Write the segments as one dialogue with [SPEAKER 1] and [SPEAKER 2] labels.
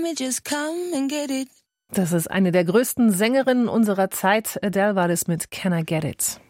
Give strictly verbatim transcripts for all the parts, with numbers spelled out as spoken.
[SPEAKER 1] Das ist eine der größten Sängerinnen unserer Zeit. Adele war das mit Can I Get It?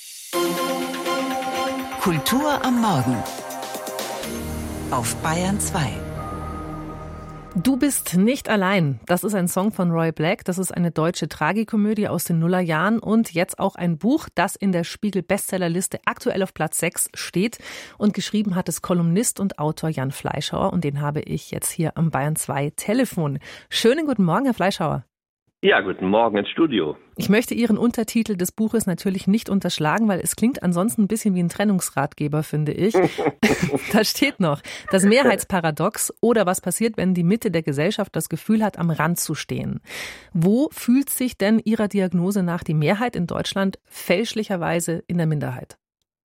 [SPEAKER 2] Kultur am Morgen auf Bayern zwei.
[SPEAKER 1] Du bist nicht allein. Das ist ein Song von Roy Black. Das ist eine deutsche Tragikomödie aus den Nullerjahren und jetzt auch ein Buch, das in der Spiegel-Bestsellerliste aktuell auf Platz sechs steht. Und geschrieben hat es Kolumnist und Autor Jan Fleischhauer und den habe ich jetzt hier am Bayern zwei Telefon. Schönen guten Morgen, Herr Fleischhauer.
[SPEAKER 3] Ja, guten Morgen ins Studio.
[SPEAKER 1] Ich möchte Ihren Untertitel des Buches natürlich nicht unterschlagen, weil es klingt ansonsten ein bisschen wie ein Trennungsratgeber, finde ich. Da steht noch, das Mehrheitsparadox oder was passiert, wenn die Mitte der Gesellschaft das Gefühl hat, am Rand zu stehen. Wo fühlt sich denn Ihrer Diagnose nach die Mehrheit in Deutschland fälschlicherweise in der Minderheit?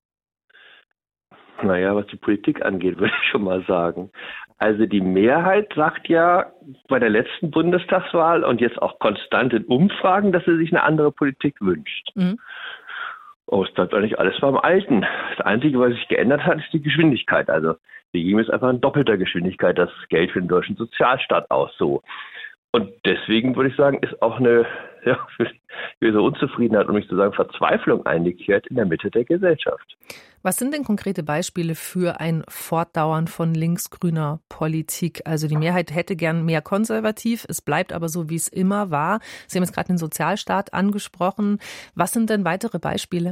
[SPEAKER 3] Naja, was die Politik angeht, würde ich schon mal sagen. Also die Mehrheit sagt ja bei der letzten Bundestagswahl und jetzt auch konstant in Umfragen, dass sie sich eine andere Politik wünscht. Mhm. Oh, es bleibt eigentlich alles beim Alten. Das Einzige, was sich geändert hat, ist die Geschwindigkeit. Also wir geben jetzt einfach in doppelter Geschwindigkeit das Geld für den deutschen Sozialstaat aus. So. Und deswegen würde ich sagen, ist auch eine ja, gewisse Unzufriedenheit, um nicht zu sagen Verzweiflung eingekehrt in der Mitte der Gesellschaft.
[SPEAKER 1] Was sind denn konkrete Beispiele für ein Fortdauern von linksgrüner Politik? Also die Mehrheit hätte gern mehr konservativ, es bleibt aber so, wie es immer war. Sie haben jetzt gerade den Sozialstaat angesprochen. Was sind denn weitere Beispiele?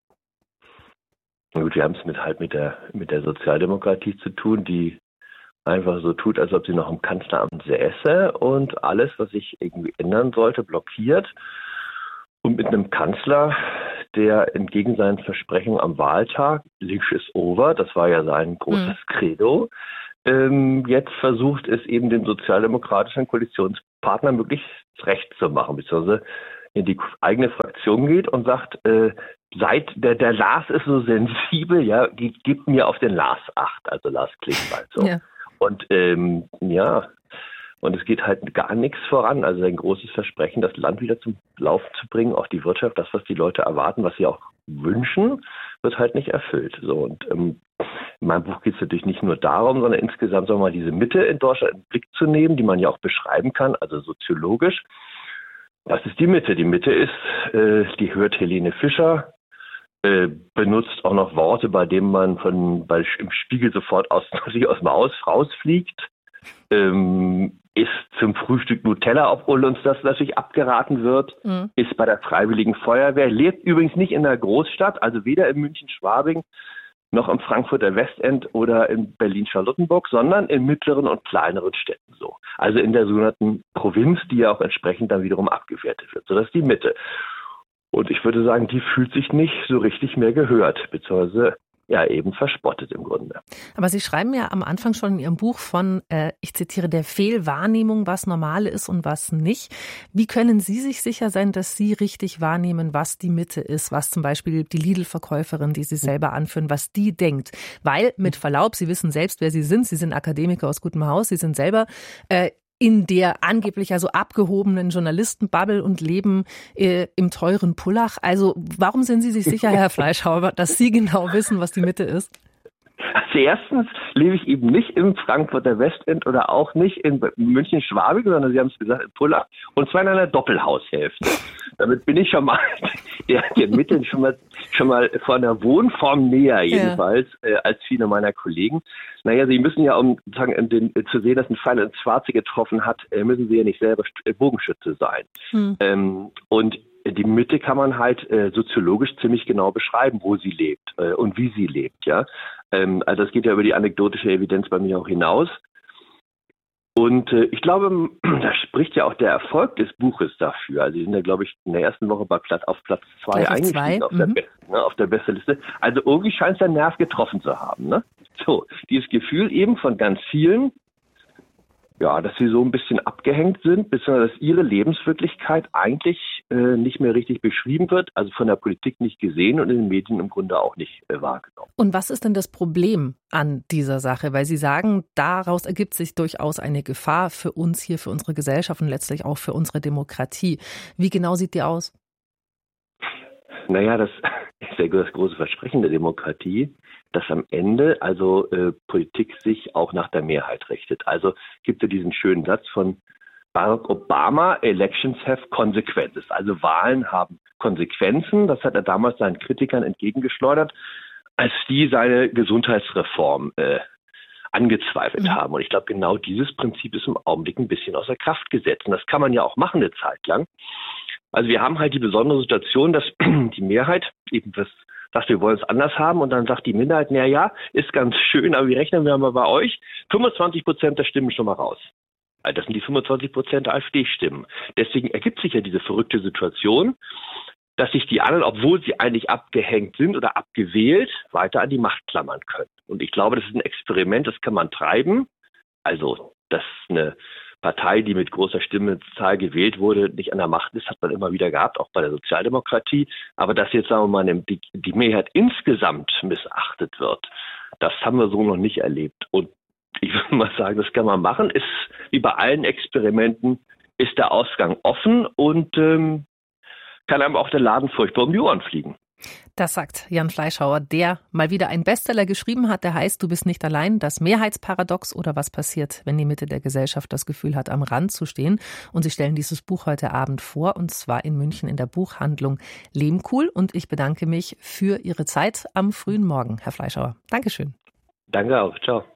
[SPEAKER 3] Na gut, wir haben es mit halt mit der mit der Sozialdemokratie zu tun, die einfach so tut, als ob sie noch im Kanzleramt säße und alles, was sich irgendwie ändern sollte, blockiert. Und mit einem Kanzler, der entgegen seinen Versprechen am Wahltag, links ist over, das war ja sein großes mhm. Credo, ähm, jetzt versucht es eben den sozialdemokratischen Koalitionspartner möglichst recht zu machen, beziehungsweise in die eigene Fraktion geht und sagt, äh, seit der, der Lars ist so sensibel, ja, die gibt mir auf den Lars acht, also Lars Klingbeil. So. Ja. Und ähm, ja, und es geht halt gar nichts voran. Also ein großes Versprechen, das Land wieder zum Laufen zu bringen, auch die Wirtschaft, das, was die Leute erwarten, was sie auch wünschen, wird halt nicht erfüllt. So, und ähm, in meinem Buch geht es natürlich nicht nur darum, sondern insgesamt, sagen wir mal, diese Mitte in Deutschland in den Blick zu nehmen, die man ja auch beschreiben kann, also soziologisch. Was ist die Mitte? Die Mitte ist, äh, die hört Helene Fischer, äh, benutzt auch noch Worte, bei denen man von bei, im Spiegel sofort aus, aus dem Haus rausfliegt. Ähm, ist zum Frühstück Nutella, obwohl uns das natürlich abgeraten wird, mhm. ist bei der Freiwilligen Feuerwehr, lebt übrigens nicht in der Großstadt, also weder in München-Schwabing noch im Frankfurter Westend oder in Berlin-Charlottenburg, sondern in mittleren und kleineren Städten so. Also in der sogenannten Provinz, die ja auch entsprechend dann wiederum abgewertet wird. So, das ist die Mitte. Und ich würde sagen, die fühlt sich nicht so richtig mehr gehört, beziehungsweise ja eben verspottet im Grunde.
[SPEAKER 1] Aber Sie schreiben ja am Anfang schon in Ihrem Buch von, äh, ich zitiere, der Fehlwahrnehmung, was normal ist und was nicht. Wie können Sie sich sicher sein, dass Sie richtig wahrnehmen, was die Mitte ist, was zum Beispiel die Lidl-Verkäuferin, die Sie selber anführen, was die denkt? Weil, mit Verlaub, Sie wissen selbst, wer Sie sind. Sie sind Akademiker aus gutem Haus. Sie sind selber äh, in der angeblich also abgehobenen Journalistenbubble und leben äh, im teuren Pullach. Also warum sind Sie sich sicher, Herr Fleischhauer, dass Sie genau wissen, was die Mitte ist?
[SPEAKER 3] Also erstens lebe ich eben nicht im Frankfurter Westend oder auch nicht in München-Schwabing, sondern Sie haben es gesagt, in Pullach und zwar in einer Doppelhaushälfte. Damit bin ich schon mal der, der Mitte schon mal schon mal von der Wohnform näher jedenfalls ja. äh, als viele meiner Kollegen. Naja, Sie müssen ja, um sagen, in den, zu sehen, dass ein Pfeil ins Schwarze getroffen hat, äh, müssen Sie ja nicht selber Bogenschütze sein. Hm. Ähm, und die Mitte kann man halt äh, soziologisch ziemlich genau beschreiben, wo sie lebt äh, und wie sie lebt, ja. Ähm, also das geht ja über die anekdotische Evidenz bei mir auch hinaus. Und äh, ich glaube, da spricht ja auch der Erfolg des Buches dafür. Also die sind ja, glaube ich, in der ersten Woche bei Platz, auf Platz zwei eingestiegen auf, mhm. der, ne, auf der Besteliste. Also irgendwie scheint es der Nerv getroffen zu haben, ne? So, dieses Gefühl eben von ganz vielen, ja, dass sie so ein bisschen abgehängt sind, beziehungsweise dass ihre Lebenswirklichkeit eigentlich äh, nicht mehr richtig beschrieben wird, also von der Politik nicht gesehen und in den Medien im Grunde auch nicht äh, wahrgenommen.
[SPEAKER 1] Und was ist denn das Problem an dieser Sache? Weil Sie sagen, daraus ergibt sich durchaus eine Gefahr für uns hier, für unsere Gesellschaft und letztlich auch für unsere Demokratie. Wie genau sieht die aus?
[SPEAKER 3] Naja, das ist ja das große Versprechen der Demokratie, dass am Ende also äh, Politik sich auch nach der Mehrheit richtet. Also gibt es diesen schönen Satz von Barack Obama, Elections have consequences. Also Wahlen haben Konsequenzen. Das hat er damals seinen Kritikern entgegengeschleudert, als die seine Gesundheitsreform äh, angezweifelt mhm. haben. Und ich glaube, genau dieses Prinzip ist im Augenblick ein bisschen außer Kraft gesetzt. Und das kann man ja auch machen eine Zeit lang. Also wir haben halt die besondere Situation, dass die Mehrheit eben das sagt, wir wollen es anders haben, und dann sagt die Minderheit, na ja, ist ganz schön, aber wie rechnen wir mal bei euch? fünfundzwanzig Prozent der Stimmen schon mal raus. Also das sind die fünfundzwanzig Prozent der AfD-Stimmen. Deswegen ergibt sich ja diese verrückte Situation, dass sich die anderen, obwohl sie eigentlich abgehängt sind oder abgewählt, weiter an die Macht klammern können. Und ich glaube, das ist ein Experiment, das kann man treiben. Also, dass eine Partei, die mit großer Stimmenzahl gewählt wurde, nicht an der Macht ist, hat man immer wieder gehabt, auch bei der Sozialdemokratie. Aber dass jetzt, sagen wir mal, die, die Mehrheit insgesamt missachtet wird, das haben wir so noch nicht erlebt. Und ich würde mal sagen, das kann man machen. Ist, wie bei allen Experimenten, ist der Ausgang offen und ähm, kann einem auch der Laden furchtbar um die Ohren fliegen.
[SPEAKER 1] Das sagt Jan Fleischhauer, der mal wieder einen Bestseller geschrieben hat, der heißt Du bist nicht allein, das Mehrheitsparadox oder was passiert, wenn die Mitte der Gesellschaft das Gefühl hat, am Rand zu stehen. Und Sie stellen dieses Buch heute Abend vor, und zwar in München in der Buchhandlung Lehmkuhl. Und ich bedanke mich für Ihre Zeit am frühen Morgen, Herr Fleischhauer. Dankeschön.
[SPEAKER 3] Danke auch. Ciao.